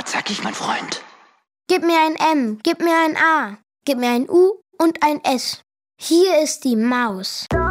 Was sag ich, mein Freund? Gib mir ein M, gib mir ein A, gib mir ein U und ein S. Hier ist die Maus.